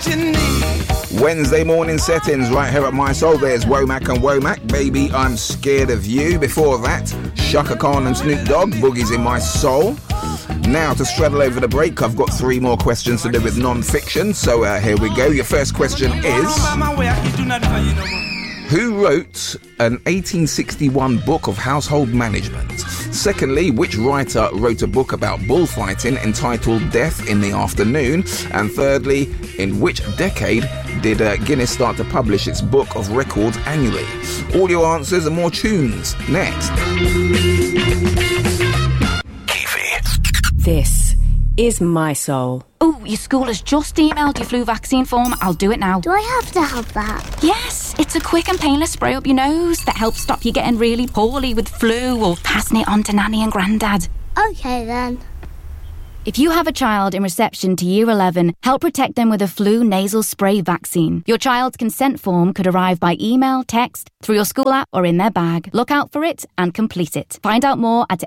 Wednesday morning settings right here at My Soul. There's Womack and Womack, Baby I'm Scared of You. Before that, Shaka Khan and Snoop Dogg, Boogie's in My Soul. Now, to straddle over the break, I've got 3 more questions to do with non-fiction. So here we go. Your first question is, who wrote an 1861 book of household management? Secondly, which writer wrote a book about bullfighting entitled Death in the Afternoon? And thirdly, in which decade did Guinness start to publish its book of records annually? All your answers and more tunes next. This is My Soul. Oh, your school has just emailed your flu vaccine form. I'll do it now. Do I have to have that? Yes, it's a quick and painless spray up your nose that helps stop you getting really poorly with flu or passing it on to Nanny and Grandad. Okay then. If you have a child in reception to Year 11, help protect them with a flu nasal spray vaccine. Your child's consent form could arrive by email, text, through your school app or in their bag. Look out for it and complete it. Find out more at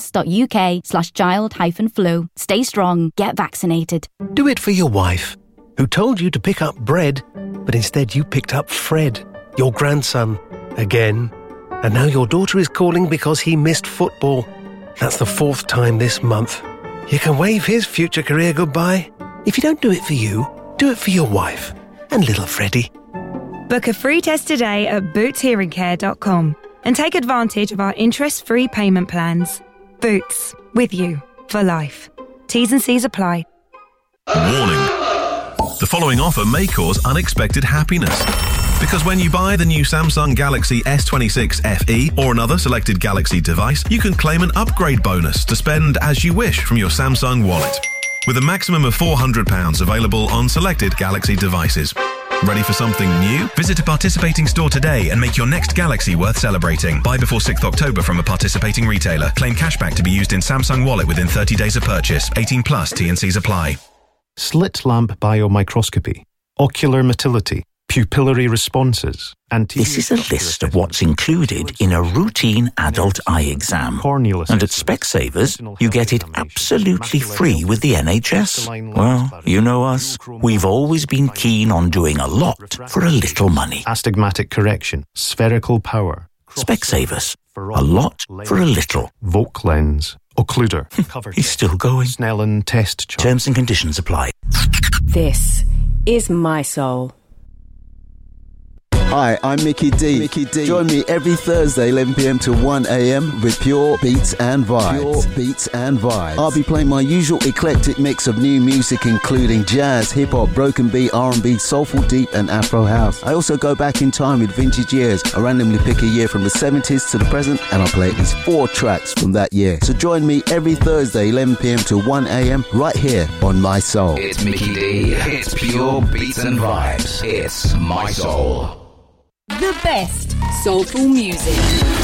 nhs.uk/child-flu. Stay strong, get vaccinated. Do it for your wife, who told you to pick up bread, but instead you picked up Fred, your grandson, again. And now your daughter is calling because he missed football. That's the 4th time this month. You can wave his future career goodbye. If you don't do it for you, do it for your wife and little Freddie. Book a free test today at bootshearingcare.com and take advantage of our interest-free payment plans. Boots, with you for life. T's and C's apply. Warning. The following offer may cause unexpected happiness. Because when you buy the new Samsung Galaxy S26 FE or another selected Galaxy device, you can claim an upgrade bonus to spend as you wish from your Samsung wallet. With a maximum of £400 available on selected Galaxy devices. Ready for something new? Visit a participating store today and make your next Galaxy worth celebrating. Buy before 6th October from a participating retailer. Claim cashback to be used in Samsung Wallet within 30 days of purchase. 18 plus T&Cs apply. Slit lamp biomicroscopy, ocular motility, pupillary responses, and this is a list of what's included in a routine adult eye exam. And at Specsavers, you get it absolutely free with the NHS. Well, you know us. We've always been keen on doing a lot for a little money. Astigmatic correction, spherical power. Specsavers. A lot for a little. Volk lens, occluder. He's still going. Snellen test chart. Terms and conditions apply. This is My Soul. Hi, I'm Mickey D. Join me every Thursday, 11 p.m. to 1 a.m. with Pure Beats and Vibes. I'll be playing my usual eclectic mix of new music, including jazz, hip-hop, broken beat, R&B, soulful deep, and Afro house. I also go back in time with vintage years. I randomly pick a year from the 70s to the present, and I'll play at least 4 tracks from that year. So join me every Thursday, 11 p.m. to 1 a.m. right here on My Soul. It's Mickey D. It's Pure Beats and Vibes. It's My Soul. The best soulful music.